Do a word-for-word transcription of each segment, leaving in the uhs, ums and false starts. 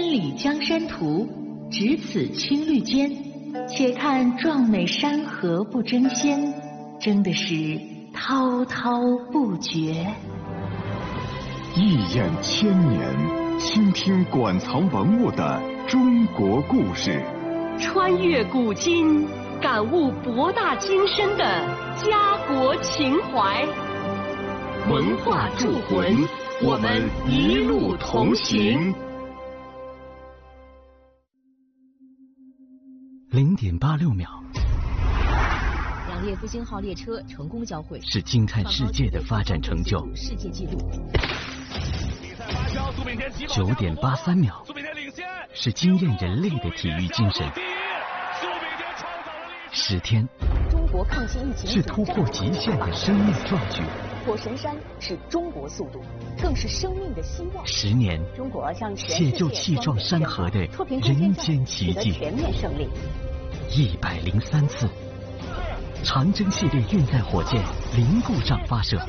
千里江山图，只此青绿间。且看壮美山河不争先，争的是滔滔不绝。 一眼千年，倾听馆藏文物的中国故事， 穿越古今，感悟博大精深的家国情怀。 文化铸魂，我们一路同行。 零点八六秒， 两列复兴号列车成功交汇， 是惊叹世界的发展成就。 世界纪录。 九点八三秒，是惊艳人类的体育精神。十天， 中国抗击疫情是突破极限的生命壮举。 火神山是中国速度，更是生命的希望。 十年， 中国向全解救气壮山河的人间奇迹。 全面胜利。 一百零三次，长征系列运载火箭零故障发射。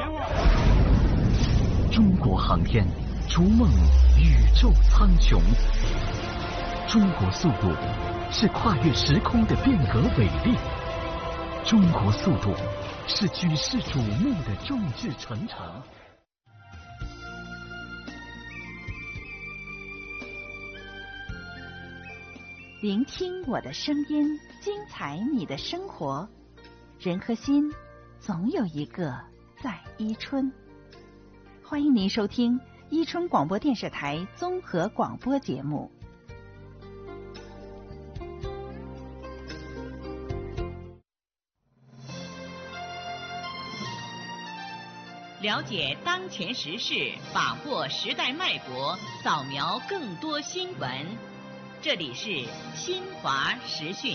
中国航天逐梦宇宙苍穹。中国速度是跨越时空的变革伟力。中国速度是举世瞩目的众志成城。 聆听我的声音，精彩你的生活。人和心，总有一个在伊春。欢迎您收听伊春广播电视台综合广播节目。 了解当前时事，把握时代脉搏，扫描更多新闻。这里是新华时讯。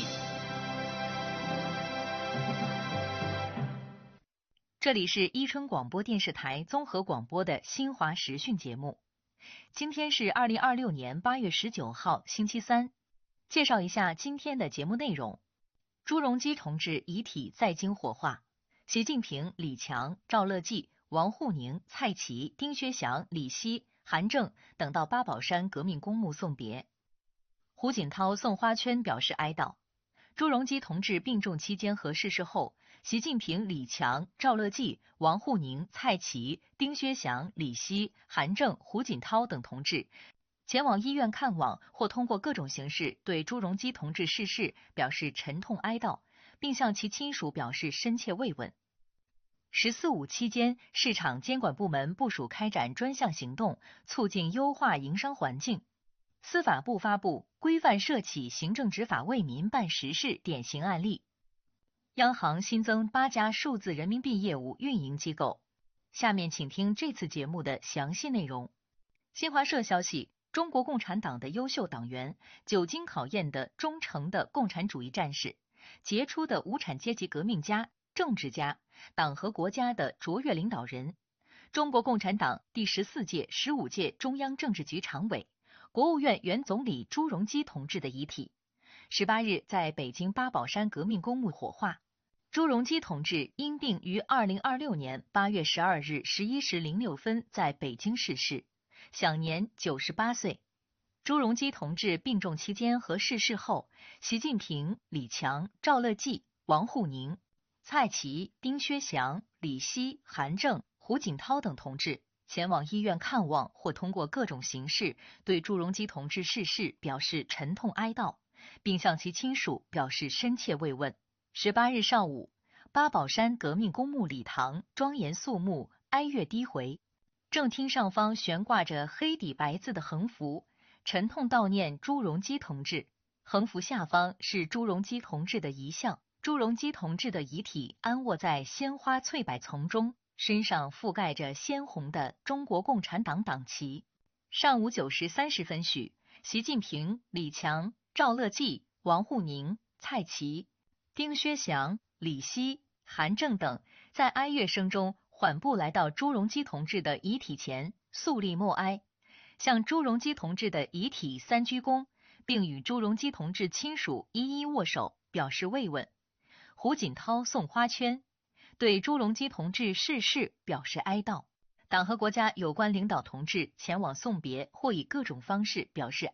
这里是伊春广播电视台综合广播的新华时讯节目。今天是二零二六年八月十九号，星期三。介绍一下今天的节目内容：朱镕基同志遗体在京火化，习近平、李强、赵乐际、王沪宁、蔡奇、丁薛祥、李希、韩正等到八宝山革命公墓送别。胡锦涛送花圈表示哀悼。朱镕基同志病重期间和逝世后，习近平、李强、赵乐际、王沪宁、蔡奇、丁薛祥、李希、韩正、胡锦涛等同志前往医院看望，或通过各种形式对朱镕基同志逝世表示沉痛哀悼，并向其亲属表示深切慰问。十四五期间，市场监管部门部署开展专项行动，促进优化营商环境。司法部发布规范涉企行政执法为民办实事典型案例。央行新增八家数字人民币业务运营机构。下面请听这次节目的详细内容。新华社消息，中国共产党的优秀党员，久经考验的忠诚的共产主义战士，杰出的无产阶级革命家、政治家，党和国家的卓越领导人。中国共产党第十四届、十五届中央政治局常委、国务院原总理朱镕基同志的遗体，十八日在北京八宝山革命公墓火化。朱镕基同志因病于二零二六年八月十二日十一时零六分在北京逝世，享年九十八岁。朱镕基同志病重期间和逝世后，习近平、李强、赵乐际、王沪宁、蔡奇、丁薛祥、李希、韩正、胡锦涛等同志前往医院看望，或通过各种形式对朱镕基同志逝世表示沉痛哀悼，并向其亲属表示深切慰问。十八日上午，八宝山革命公墓礼堂庄严肃穆，哀乐低回。正厅上方悬挂着黑底白字的横幅，沉痛悼念朱镕基同志。横幅下方是朱镕基同志的遗像，朱镕基同志的遗体安卧在鲜花翠柏丛中，身上覆盖着鲜红的中国共产党党旗。上午九时三十分许，习近平、李强、赵乐际、王沪宁、蔡奇、丁薛祥、李希、韩正等在哀乐声中缓步来到朱镕基同志的遗体前，肃立默哀，向朱镕基同志的遗体三鞠躬，并与朱镕基同志亲属一一握手，表示慰问。胡锦涛送花圈，对朱镕基同志逝世表示哀悼。党和国家有关领导同志前往送别，或以各种方式表示